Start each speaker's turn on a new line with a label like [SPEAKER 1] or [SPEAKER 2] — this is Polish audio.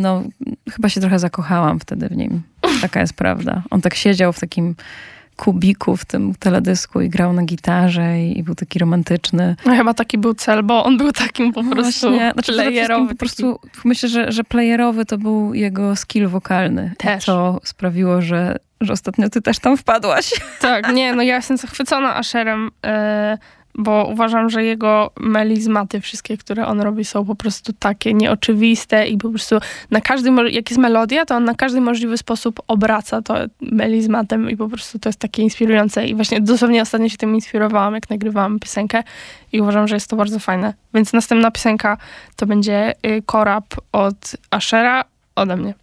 [SPEAKER 1] no chyba się trochę zakochałam wtedy w nim. Taka jest prawda. On tak siedział w takim kubiku w tym teledysku i grał na gitarze i był taki romantyczny.
[SPEAKER 2] No chyba taki był cel, bo on był takim po prostu playerowy.
[SPEAKER 1] Po prostu myślę, że playerowy to był jego skill wokalny.
[SPEAKER 2] Też.
[SPEAKER 1] I to sprawiło, że ostatnio ty też tam wpadłaś.
[SPEAKER 2] Tak, nie, no ja jestem zachwycona Asherem, bo uważam, że jego melizmaty wszystkie, które on robi, są po prostu takie nieoczywiste i po prostu jak jest melodia, to on na każdy możliwy sposób obraca to melizmatem i po prostu to jest takie inspirujące i właśnie dosłownie ostatnio się tym inspirowałam, jak nagrywałam piosenkę i uważam, że jest to bardzo fajne. Więc następna piosenka to będzie Korab od Ashera ode mnie.